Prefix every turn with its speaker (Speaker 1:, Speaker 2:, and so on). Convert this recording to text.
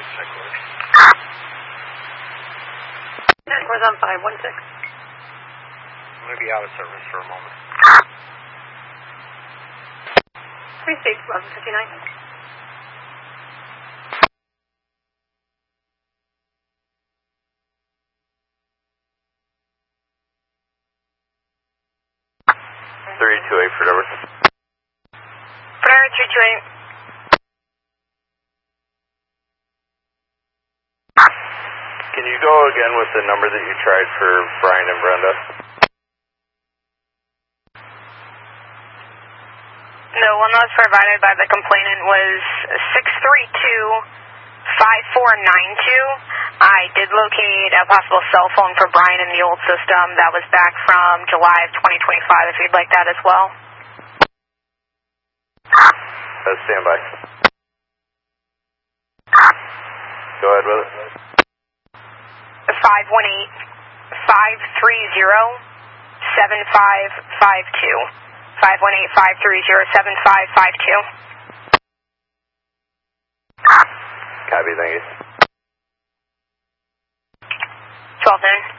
Speaker 1: Network's on 516.
Speaker 2: I'm going to be out of service for a moment.
Speaker 1: 3 states, 1159.
Speaker 3: for Denver.
Speaker 1: Frontier 328.
Speaker 3: Can you go again with the number that you tried for Brian and Brenda?
Speaker 1: The one that was provided by the complainant was 632-5492. I did locate a possible cell phone for Brian in the old system. That was back from July of 2025, if you'd like that as well.
Speaker 3: Stand by. Go ahead with it.
Speaker 1: 518-530-7552. 518-530-7552.
Speaker 3: Copy, thank you.
Speaker 1: 12 noon.